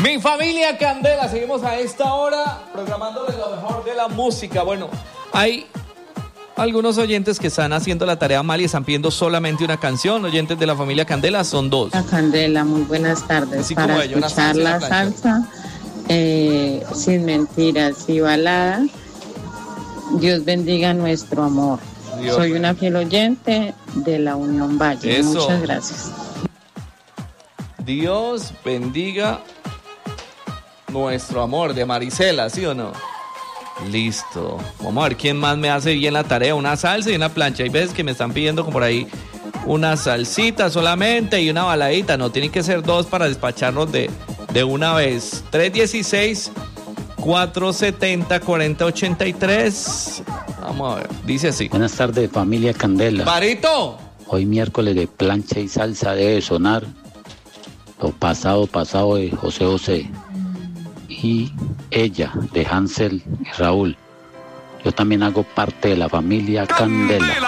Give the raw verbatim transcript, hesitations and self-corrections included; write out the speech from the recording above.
Mi familia Candela, seguimos a esta hora programándoles lo mejor de la música. Bueno, hay algunos oyentes que están haciendo la tarea mal y están pidiendo solamente una canción. Oyentes de la familia Candela son dos. La Candela, muy buenas tardes. Así para como ella, escuchar la salsa, eh, sin mentiras y balada. Dios bendiga nuestro amor. Dios. Soy una fiel oyente de la Unión Valle. Eso. Muchas gracias. Dios bendiga nuestro amor, de Marisela, ¿sí o no? Listo. Vamos a ver quién más me hace bien la tarea. Una salsa y una plancha. Hay veces que me están pidiendo como por ahí una salsita solamente y una baladita. No, tienen que ser dos para despacharnos de, de una vez. tres uno seis, cuatro siete cero, cuatro cero ocho tres. Vamos a ver. Dice así. Buenas tardes, familia Candela. ¡Barito! Hoy miércoles de plancha y salsa debe sonar Lo pasado, pasado de José José. Y Ella, de Hansel y Raúl. Yo también hago parte de la familia Candela.